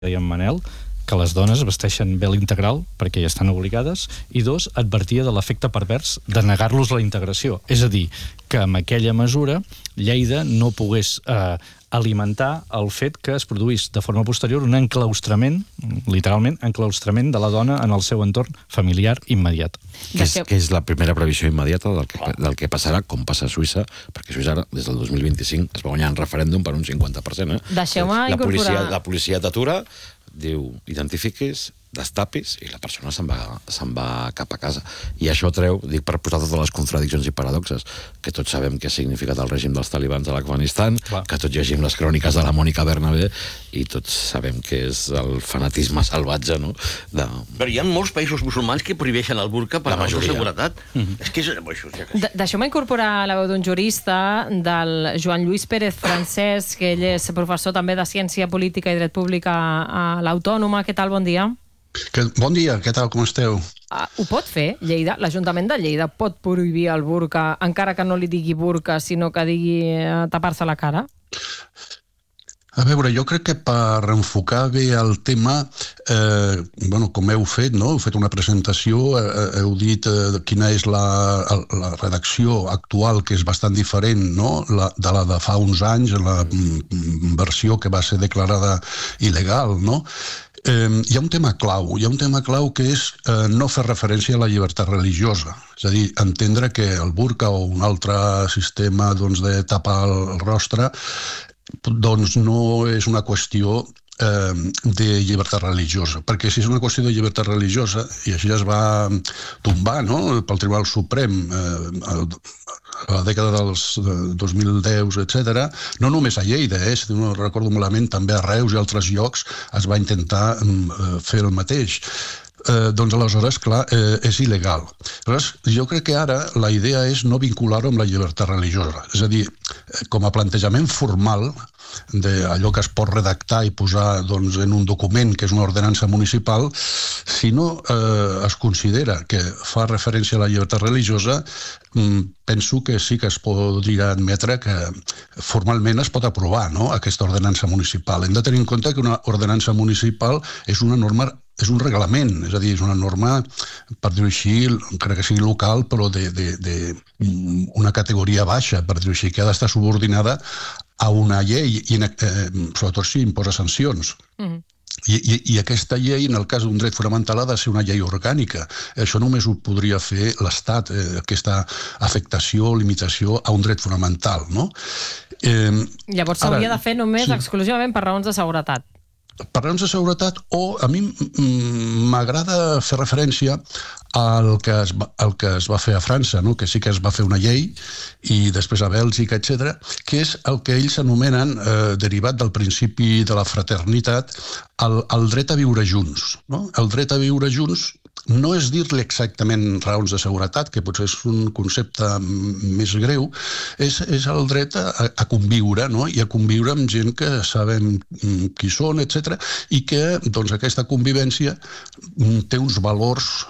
deia en Manel, que les dones vesteixen vel integral perquè hi estan obligades, i dos, advertia de l'efecte pervers de negar-los la integració. És a dir, que amb aquella mesura Lleida no pogués alimentar el fet que es produís de forma posterior un enclaustrament, literalment, enclaustrament de la dona en el seu entorn familiar immediat. Que és la primera previsió immediata del que passarà, com passa a Suïssa, perquè Suïssa ara, des del 2025, es va guanyar en referèndum per un 50%. Deixeu-me incorporar... La policia t'atura, diu, identifiquis, destapis, i la persona se'n va cap a casa. I això treu, dic, per posar totes les contradiccions i paradoxes, que tots sabem què ha significat el règim dels talibans a l'Afganistan, que tots llegim les cròniques de la Mònica Bernabé, i tots sabem que és el fanatisme salvatge, no? Però hi ha molts països musulmans que prohibeixen el burca per raons de seguretat. És que Deixeu-me incorporar la veu d'un jurista, del Joan Lluís Pérez Francesc, que ell és professor també de Ciència Política i Dret Públic a l'Autònoma. Què tal? Bon dia. Bon dia, què tal, com esteu? Ho pot fer, Lleida? L'Ajuntament de Lleida pot prohibir el burca, encara que no li digui burca, sinó que digui tapar-se la cara? A veure, jo crec que per enfocar bé el tema, com heu fet, no? Heu fet una presentació, heu dit quina és la redacció actual, que és bastant diferent, no? De la de fa uns anys, la versió que va ser declarada il·legal, no? Hi ha un tema clau que és no fer referència a la llibertat religiosa, és a dir, entendre que el burca o un altre sistema de tapar el rostre doncs no és una qüestió de llibertat religiosa, perquè si és una qüestió de llibertat religiosa, i així es va tombar, no?, pel Tribunal Suprem a la dècada dels 2010, etc., no només a Lleida, si no recordo malament, també a Reus i altres llocs es va intentar fer el mateix. Doncs aleshores, clar, és il·legal. Aleshores, jo crec que ara la idea és no vincular-ho amb la llibertat religiosa. És a dir, com a plantejament formal d'allò que es pot redactar i posar en un document que és una ordenança municipal, si no es considera que fa referència a la llibertat religiosa, penso que sí que es podria admetre que formalment es pot aprovar, no?, aquesta ordenança municipal. Hem de tenir en compte que una ordenança municipal és una norma, és un reglament, és a dir, és una norma, per dir-ho així, encara que sigui local, però d'una categoria baixa, per dir-ho així, que ha d'estar subordinada a una llei, i sobretot si imposa sancions. I aquesta llei, en el cas d'un dret fonamental, ha de ser una llei orgànica. Això només ho podria fer l'Estat, aquesta afectació o limitació a un dret fonamental, no? Llavors s'hauria de fer només exclusivament per raons de seguretat. Per raons de seguretat, o a mi m'agrada fer referència al que es va fer a França, que sí que es va fer una llei, i després a Bèlgica, etc., que és el que ells anomenen, derivat del principi de la fraternitat, el dret a viure junts. El dret a viure junts no és dir-li exactament raons de seguretat, que potser és un concepte més greu, és el dret a conviure, i a conviure amb gent que sabem qui són, etc., i que aquesta convivència té uns valors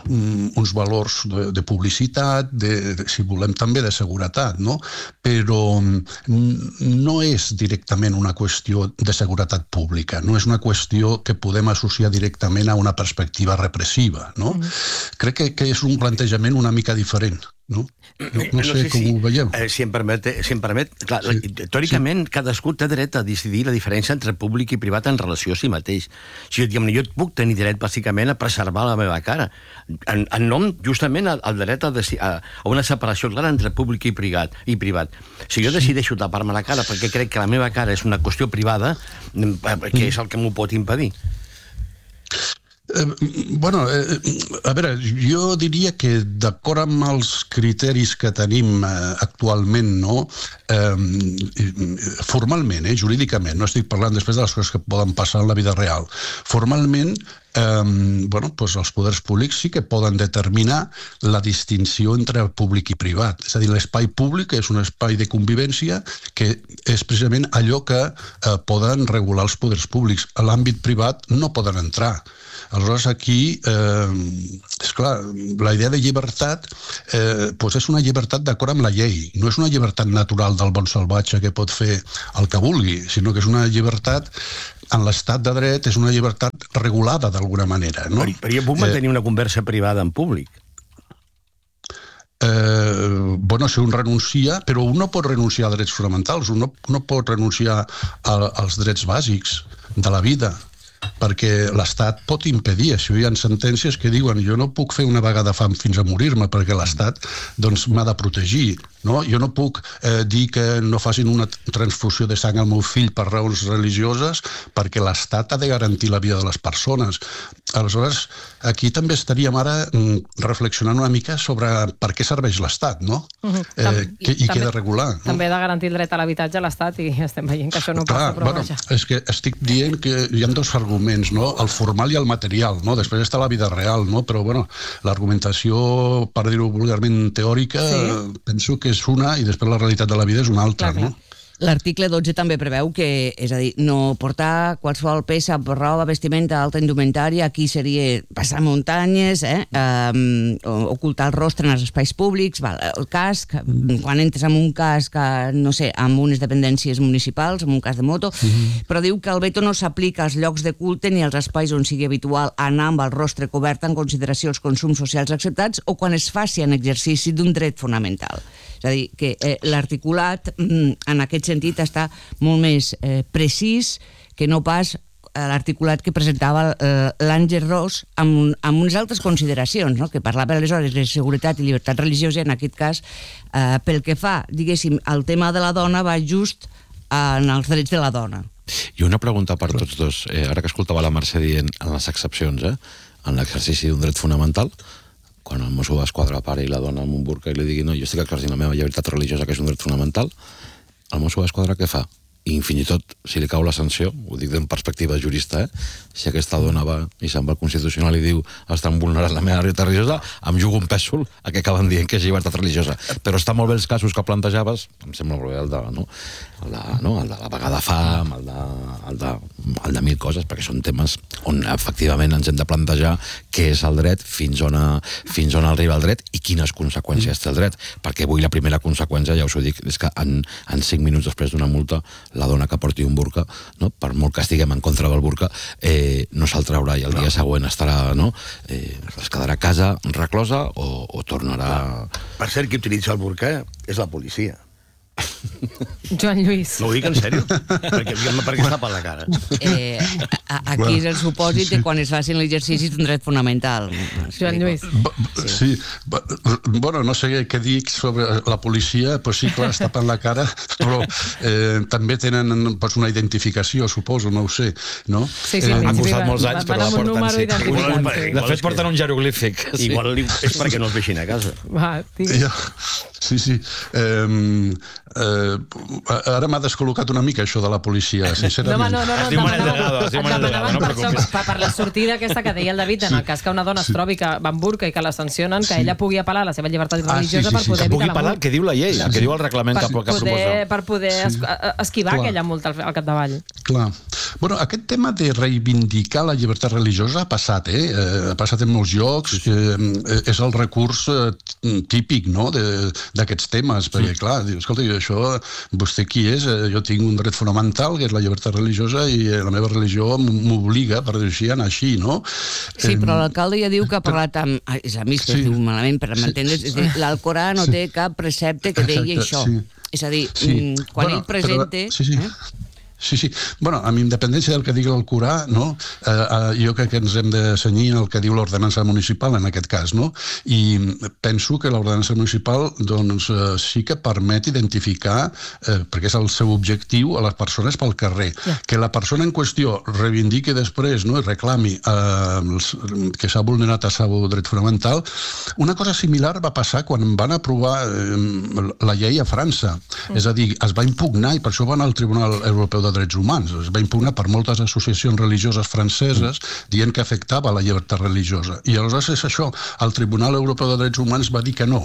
de publicitat, si volem també de seguretat, però no és directament una qüestió de seguretat pública, no és una qüestió que podem associar directament a una perspectiva repressiva, no? Crec que és un plantejament una mica diferent, no? No sé com ho veiem. Si em permet, clar, teòricament cadascú té dret a decidir la diferència entre públic i privat en relació a si mateix. Jo et puc tenir dret, bàsicament, a preservar la meva cara, en nom, justament, al dret a una separació clara entre públic i privat. Si jo decideixo tapar-me la cara perquè crec que la meva cara és una qüestió privada, què és el que m'ho pot impedir? A veure, jo diria que d'acord amb els criteris que tenim actualment, formalment, jurídicament, no estic parlant després de les coses que poden passar en la vida real, formalment els poders públics sí que poden determinar la distinció entre públic i privat. És a dir, l'espai públic és un espai de convivència que és precisament allò que poden regular els poders públics. A l'àmbit privat no poden entrar. Aleshores, aquí, esclar, la idea de llibertat és una llibertat d'acord amb la llei. No és una llibertat natural del bon salvatge que pot fer el que vulgui, sinó que és una llibertat en l'estat de dret és una llibertat regulada d'alguna manera, no? Però jo puc mantenir una conversa privada en públic. Bueno, si un renuncia, però un no pot renunciar a drets fonamentals, un no pot renunciar als drets bàsics de la vida, perquè l'Estat pot impedir això. Hi ha sentències que diuen jo no puc fer una vaga de fam fins a morir-me perquè l'Estat doncs, m'ha de protegir. No? Jo no puc dir que no facin una transfusió de sang al meu fill per raons religioses perquè l'Estat ha de garantir la vida de les persones. Aleshores, aquí també estaríem ara reflexionant una mica sobre per què serveix l'Estat, no? I què ha de regular. També ha de garantir el dret a l'habitatge a l'Estat i estem veient que això no passa, però vaja. És que estic dient que hi ha dos arguments, no? El formal i el material, no? Després està la vida real, no? Però, bueno, l'argumentació, per dir-ho vulgarment teòrica, penso que és una i després la realitat de la vida és una altra, no? L'article 12 també preveu que, és a dir, no portar qualsevol peça, roba, vestimenta, alta indumentària, aquí seria passar muntanyes, ocultar el rostre en els espais públics, el casc, quan entres en un casc, no sé, amb unes dependències municipals, amb un casc de moto, però diu que el veto no s'aplica als llocs de culte ni als espais on sigui habitual anar amb el rostre cobert en consideració els consums socials acceptats o quan es faci en exercici d'un dret fonamental. És a dir, que l'articulat en aquest sentit està molt més precís que no pas l'articulat que presentava l'Àngel Ros amb unes altres consideracions, no? Que parlava aleshores de seguretat i llibertat religiosa, en aquest cas, pel que fa, diguéssim, el tema de la dona va just en els drets de la dona. I una pregunta per tots dos. Ara que escoltava la Mercè dient en les excepcions, en l'exercici d'un dret fonamental, quan el Mosso d'Esquadra pare i la dona amb un burca i li digui no, jo estic exercint la meva llibertat religiosa, que és un dret fonamental, el Mosso d'Esquadra què fa? I fins i tot, si li cau la sanció, ho dic en perspectiva jurista, si aquesta dona va i se'n va al Constitucional i diu estan vulnerant la meva llibertat religiosa, em jugo un pèsol a que acaben dient que és llibertat religiosa. Però està molt bé els casos que plantejaves, em sembla molt bé el de la vaga de fam, el de mil coses, perquè són temes on efectivament ens hem de plantejar què és el dret, fins on arriba el dret i quines conseqüències té el dret. Perquè avui la primera conseqüència, ja us ho dic, és que en 5 minuts després d'una multa la dona que porti un burca, no? Per molt que estiguem en contra del burca, no se'l traurà i el dia següent estarà, no? Es quedarà a casa reclosa o tornarà... Per cert, qui utilitza el burca és la policia. Joan Lluís. No ho dic en sèrio? Perquè està per la cara. Aquí és el supòsit de quan es facin l'exercici d'un dret fonamental. Joan Lluís. Sí. Bueno, no sé què dic sobre la policia, però sí, clar, està per la cara, però també tenen una identificació, suposo, no ho sé, no? Sí, han costat molts anys, però la porten sí. De fet, porten un jeroglífic. Igual és perquè no es veixin a casa. Sí. Ara m'ha descol·locat una mica això de la policia, sincerament. No. Es diu Manel Delgado, no preocupis. Per la sortida aquesta que deia el David, en el cas que una dona es trobi que va en burca i que la sancionen, que ella pugui apel·lar a la seva llibertat religiosa per poder evitar la multa. Que pugui apel·lar el que diu la llei, el que diu el reglament que proposa. Per poder esquivar aquella multa al capdavall. Clar. Bueno, aquest tema de reivindicar la llibertat religiosa ha passat, ha passat en molts llocs, és el recurs típic, no?, d'aquests temes, perquè, clar, dius, escolta, això, vostè qui és? Jo tinc un dret fonamental, que és la llibertat religiosa, i la meva religió m'obliga, per dir així, a anar així, no? Sí, però l'alcalde ja diu que ha parlat amb islamistes, diu malament, per m'entendre's, l'Alcorà no té cap precepte que digui això. És a dir, quan ell presenta... Sí. Bueno, amb independència del que digui el Corà, no? Jo crec que ens hem de cenyir el que diu l'ordenança municipal en aquest cas, no? I penso que l'ordenança municipal doncs, sí que permet identificar, perquè és el seu objectiu, a les persones pel carrer. Que la persona en qüestió reivindiqui després, no?, i reclami que s'ha vulnerat el seu dret fonamental. Una cosa similar va passar quan van aprovar la llei a França. És a dir, es va impugnar, i per això van al Tribunal Europeu de Drets Humans. Es va impugnar per moltes associacions religioses franceses dient que afectava la llibertat religiosa. I aleshores és això, el Tribunal Europeu de Drets Humans va dir que no,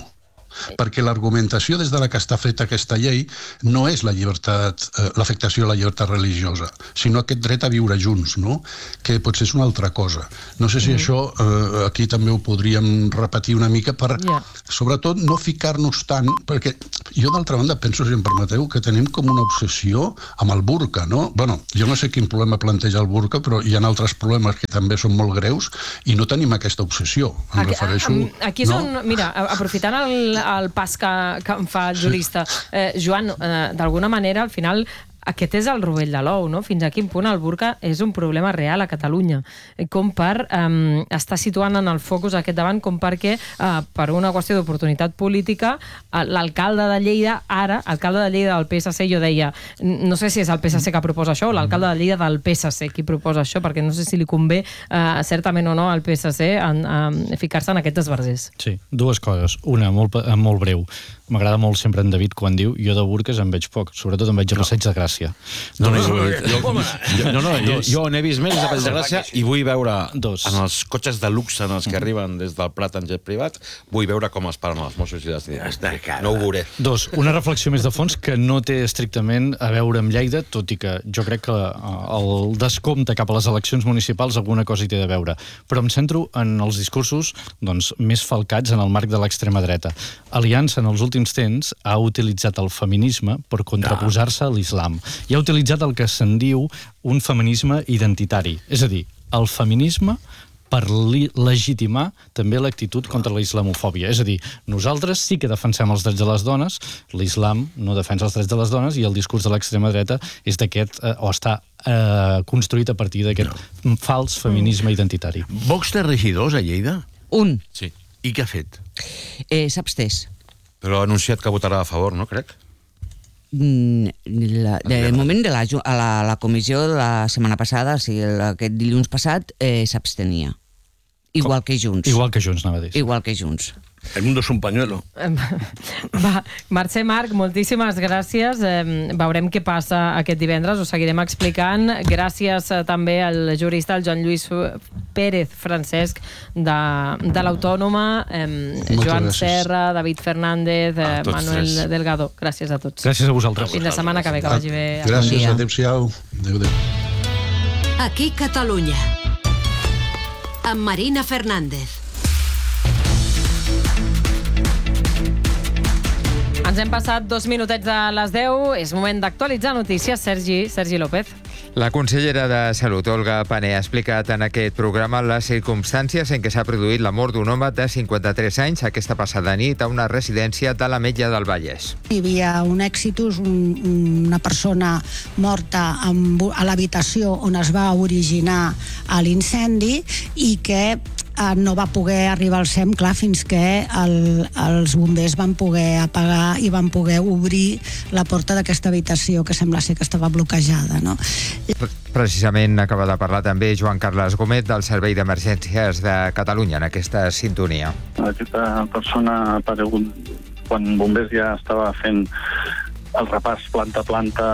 perquè l'argumentació des de la que està feta aquesta llei no és la llibertat, l'afectació a la llibertat religiosa, sinó aquest dret a viure junts, no? Que potser és una altra cosa. No sé si això aquí també ho podríem repetir una mica per, sobretot, no ficar-nos tant, perquè jo d'altra banda penso, si em permeteu, que tenim com una obsessió amb el burca, no? Bueno, jo no sé quin problema planteja el burca, però hi ha altres problemes que també són molt greus i no tenim aquesta obsessió. Em refereixo... Aquí és on, mira, aprofitant el pas que em fa el jurista, Joan, d'alguna manera, al final, aquest és el rovell de l'ou, no? Fins a quin punt el burca és un problema real a Catalunya. Com per estar situant en el focus aquest davant, com perquè, per una qüestió d'oportunitat política, l'alcalde de Lleida, ara, alcalde de Lleida del PSC, jo deia, no sé si és el PSC que proposa això, o l'alcalde de Lleida del PSC qui proposa això, perquè no sé si li convé certament o no al PSC ficar-se en aquests esbarzers. Sí, dues coses. Una, molt breu. M'agrada molt sempre en David quan diu jo de burques en veig poc, sobretot en veig a Passeig de Gràcia. Jo n'he vist més a Passeig de Gràcia i vull veure en els cotxes de luxe en els que arriben des del Prat en jet privat, vull veure com es paren els Mossos i les diners. No ho veuré. Dos, una reflexió més de fons que no té estrictament a veure amb Lleida, tot i que jo crec que el descompte cap a les eleccions municipals alguna cosa hi té de veure. Però em centro en els discursos més falcats en el marc de l'extrema dreta. Aliança en els últims temps ha utilitzat el feminisme per contraposar-se a l'islam i ha utilitzat el que se'n diu un feminisme identitari, és a dir, el feminisme per legitimar també l'actitud contra la islamofòbia. És a dir, nosaltres sí que defensem els drets de les dones, l'islam no defensa els drets de les dones i el discurs de l'extrema dreta és d'aquest, o està construït a partir d'aquest fals feminisme identitari. Vox té regidors a Lleida? Un. Sí. I què ha fet? S'ha abstès. Però ha anunciat que votarà a favor, no crec? De moment a la comissió de la setmana passada, o sigui, aquest dilluns passat, s'abstenia. Igual que Junts. Igual que Junts, anava a dir. Igual que Junts. El mundo es un pañuelo. Va, Mercè, Marc, moltíssimes gràcies. Veurem què passa aquest divendres, ho seguirem explicant. Gràcies també al jurista, el Joan Lluís Pérez Francesc, de l'Autònoma, Joan Serra, David Fernández, Manuel Delgado. Gràcies a tots. Gràcies a vosaltres. Fins la setmana que ve, que vagi bé. Gràcies, adéu-siau. Adéu. Aquí Catalunya, amb Marina Fernández. Ens hem passat 2 minutets de les 10. És moment d'actualitzar notícies. Sergi López. La consellera de Salut, Olga Pané, ha explicat en aquest programa les circumstàncies en què s'ha produït la mort d'un home de 53 anys aquesta passada nit a una residència de l'Ametlla del Vallès. Hi havia un exitus, una persona morta a l'habitació on es va originar l'incendi i que no va poder arribar al SEM, clar, fins que els bombers van poder apagar i van poder obrir la porta d'aquesta habitació que sembla ser que estava bloquejada, no? Precisament acaba de parlar també Joan Carles Gómez del Servei d'Emergències de Catalunya en aquesta sintonia. Aquesta persona ha aparegut quan bombers ja estava fent el repàs planta a planta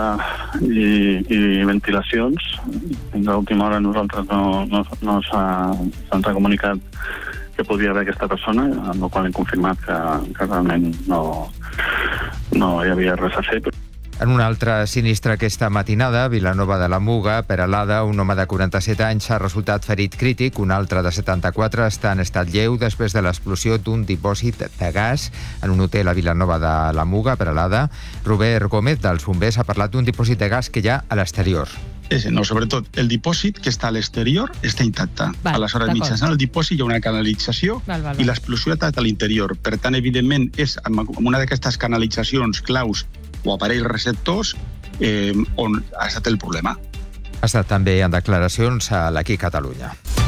i ventilacions. Fins a l'última hora nosaltres no se'ns ha comunicat que podia haver aquesta persona, amb la qual hem confirmat que realment no hi havia res a fer. En un altre sinistre aquesta matinada, a Vilanova de la Muga, Peralada, un home de 47 anys ha resultat ferit crític, un altre de 74 està en estat lleu després de l'explosió d'un dipòsit de gas en un hotel a Vilanova de la Muga, Peralada. Robert Gómez, dels bombers, ha parlat d'un dipòsit de gas que hi ha a l'exterior. No, sobretot el dipòsit que està a l'exterior està intacte. Aleshores, mitjançant el dipòsit hi ha una canalització i l'explosió està a l'interior. Per tant, evidentment, és amb una d'aquestes canalitzacions claus o aparells receptors on ha estat el problema. Ha estat també en declaracions a l'Aquí Catalunya.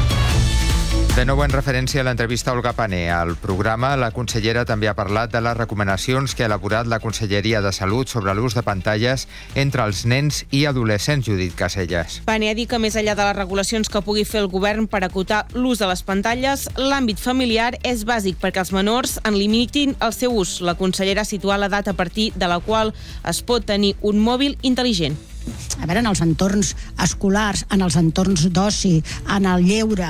De nou en referència a l'entrevista a Olga Pané al programa, la consellera també ha parlat de les recomanacions que ha elaborat la Conselleria de Salut sobre l'ús de pantalles entre els nens i adolescents, Judit Caselles. Pané ha dit que més enllà de les regulacions que pugui fer el govern per acotar l'ús de les pantalles, l'àmbit familiar és bàsic perquè els menors en limitin el seu ús. La consellera ha situat l'edat a partir de la qual es pot tenir un mòbil intel·ligent. en els entorns escolars, en els entorns d'oci, en el lleure,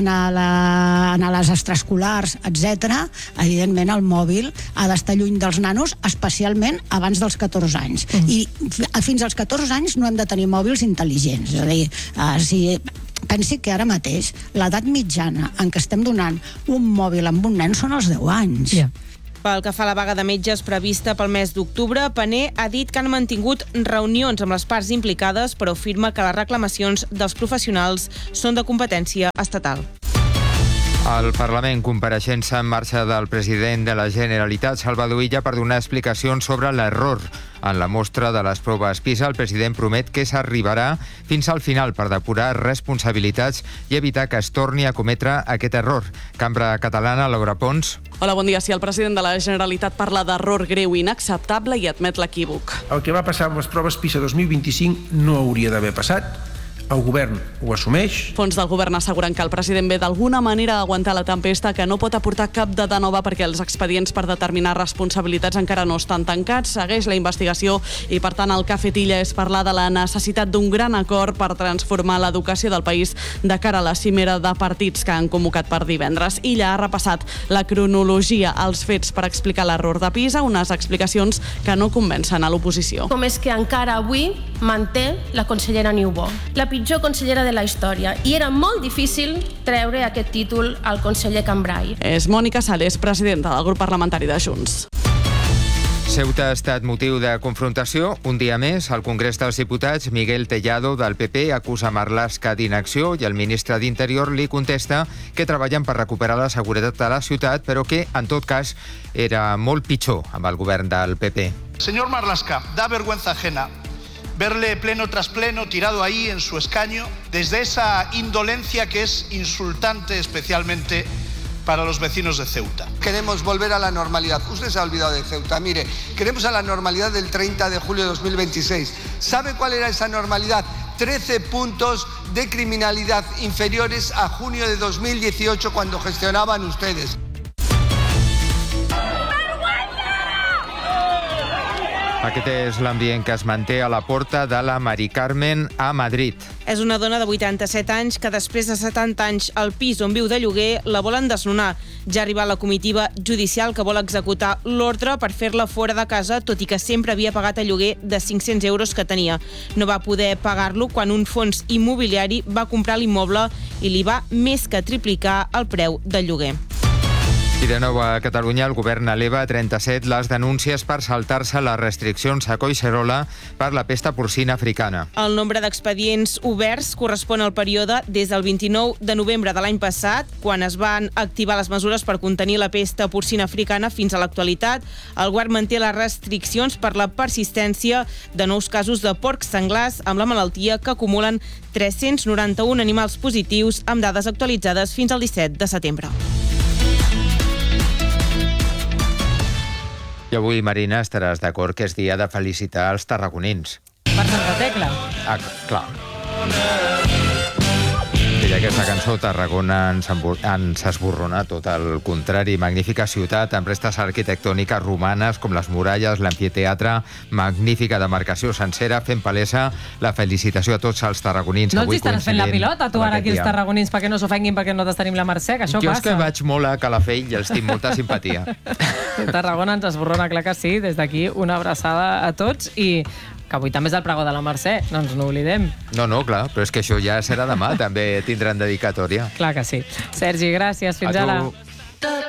en les extraescolars, etc., evidentment el mòbil ha d'estar lluny dels nanos, especialment abans dels 14 anys. I fins als 14 anys no hem de tenir mòbils intel·ligents. És a dir, pensi que ara mateix l'edat mitjana en què estem donant un mòbil amb un nen són els 10 anys. Pel que fa a la vaga de metges prevista pel mes d'octubre, Pané ha dit que han mantingut reunions amb les parts implicades, però afirma que les reclamacions dels professionals són de competència estatal. Al Parlament, compareixença en marxa del president de la Generalitat, Salvador Illa, per donar explicacions sobre l'error. En la mostra de les proves PISA, el president promet que s'arribarà fins al final per depurar responsabilitats i evitar que es torni a cometre aquest error. Cambra Catalana, Laura Pons. Hola, bon dia. Si el president de la Generalitat parla d'error greu i inacceptable i admet l'equívoc. El que va passar amb les proves PISA 2025 no hauria d'haver passat. El govern ho assumeix. Fons del govern asseguren que el president ve d'alguna manera a aguantar la tempesta, que no pot aportar cap dada nova perquè els expedients per determinar responsabilitats encara no estan tancats. Segueix la investigació i, per tant, el que ha fet Illa és parlar de la necessitat d'un gran acord per transformar l'educació del país de cara a la cimera de partits que han convocat per divendres. Illa ha repassat la cronologia, els fets per explicar l'error de PISA, unes explicacions que no convencen a l'oposició. Com és que encara avui manté la consellera Niubó, la pitjor consellera de la història, i era molt difícil treure aquest títol al conseller Cambray. És Mònica Sales, presidenta del grup parlamentari de Junts. Ceuta ha estat motiu de confrontació. Un dia més, al Congrés dels Diputats, Miguel Tellado, del PP, acusa Marlaska d'inacció i el ministre d'Interior li contesta que treballen per recuperar la seguretat de la ciutat, però que, en tot cas, era molt pitjor amb el govern del PP. Señor Marlaska, da vergüenza ajena verle pleno tras pleno tirado ahí en su escaño, desde esa indolencia que es insultante especialmente para los vecinos de Ceuta. Queremos volver a la normalidad. Usted se ha olvidado de Ceuta. Mire, queremos a la normalidad del 30 de julio de 2026. ¿Sabe cuál era esa normalidad? 13 puntos de criminalidad inferiores a junio de 2018 cuando gestionaban ustedes. Aquest és l'ambient que es manté a la porta de la Mari Carmen a Madrid. És una dona de 87 anys que després de 70 anys al pis on viu de lloguer la volen desnonar. Ja ha arribat la comitiva judicial que vol executar l'ordre per fer-la fora de casa, tot i que sempre havia pagat el lloguer de 500 euros que tenia. No va poder pagar-lo quan un fons immobiliari va comprar l'immoble i li va més que triplicar el preu del lloguer. I de nou a Catalunya, el govern eleva a 37 les denúncies per saltar-se les restriccions a Collserola per la pesta porcina africana. El nombre d'expedients oberts correspon al període des del 29 de novembre de l'any passat, quan es van activar les mesures per contenir la pesta porcina africana, fins a l'actualitat. El govern manté les restriccions per la persistència de nous casos de porcs senglars amb la malaltia, que acumulen 391 animals positius, amb dades actualitzades fins al 17 de setembre. I avui, Marina, estaràs d'acord que és dia de felicitar els tarragonins. Per Santa Tecla. Ah, clar. I aquesta cançó, Tarragona ens esborrona tot el contrari. Magnífica ciutat amb restes arquitectòniques romanes com les muralles, l'amfiteatre, magnífica demarcació sencera, fent palesa la felicitació a tots els tarragonins. No els estaràs fent la pilota, tu, ara, aquí els tarragonins, perquè no s'ofenguin, perquè nosaltres tenim la Mercè, que això passa. Jo és que vaig molt a Calafell i els tinc molta simpatia. Tarragona ens esborrona, clar que sí. Des d'aquí, una abraçada a tots i que avui també és el pregó de la Mercè, no ens n'oblidem. No, clar, però és que això ja serà demà, també tindran dedicatòria. Clar que sí. Sergi, gràcies, fins ara.